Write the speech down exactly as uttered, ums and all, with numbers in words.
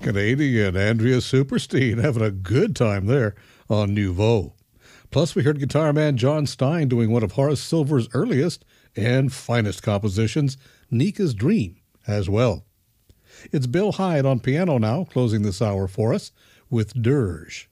Canadian Andrea Superstein having a good time there on Nouveau. Plus, we heard guitar man John Stein doing one of Horace Silver's earliest and finest compositions, Nika's Dream, as well. It's Bill Hyde on piano now, closing this hour for us with Dirge.